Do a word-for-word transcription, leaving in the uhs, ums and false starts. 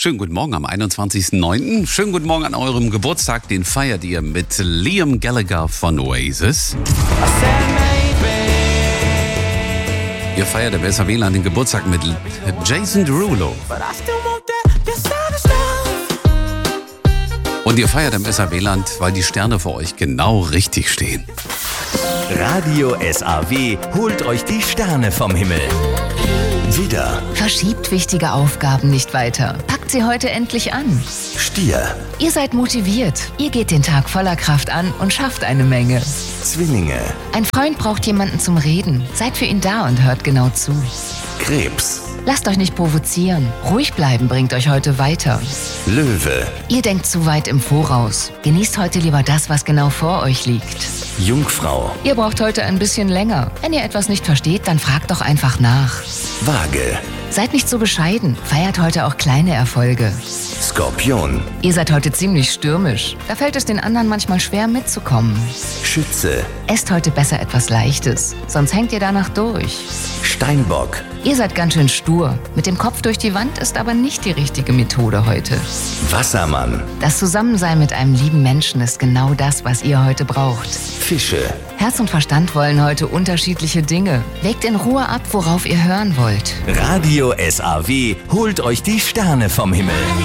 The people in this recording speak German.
Schönen guten Morgen am einundzwanzigsten neunten Schönen guten Morgen an eurem Geburtstag. Den feiert ihr mit Liam Gallagher von Oasis. Ihr feiert im S A W-Land den Geburtstag mit Jason Derulo. Und ihr feiert im S A W-Land, weil die Sterne für euch genau richtig stehen. Radio S A W holt euch die Sterne vom Himmel. Widder, Verschiebt wichtige Aufgaben nicht weiter. Packt sie heute endlich an. Stier, Ihr seid motiviert. Ihr geht den Tag voller Kraft an und schafft eine Menge. Zwillinge, Ein Freund braucht jemanden zum Reden. Seid für ihn da und hört genau zu. Krebs, Lasst euch nicht provozieren. Ruhig bleiben bringt euch heute weiter. Löwe, Ihr denkt zu weit im Voraus. Genießt heute lieber das, was genau vor euch liegt. Jungfrau, Ihr braucht heute ein bisschen länger. Wenn ihr etwas nicht versteht, dann fragt doch einfach nach. Waage, Seid nicht so bescheiden. Feiert heute auch kleine Erfolge. Skorpion, Ihr seid heute ziemlich stürmisch. Da fällt es den anderen manchmal schwer mitzukommen. Schütze, Esst heute besser etwas Leichtes, sonst hängt ihr danach durch. Steinbock, Ihr seid ganz schön stur. Mit dem Kopf durch die Wand ist aber nicht die richtige Methode heute. Wassermann, Das Zusammensein mit einem lieben Menschen ist genau das, was ihr heute braucht. Fische. Herz und Verstand wollen heute unterschiedliche Dinge. Wägt in Ruhe ab, worauf ihr hören wollt. Radio S A W holt euch die Sterne vom Himmel.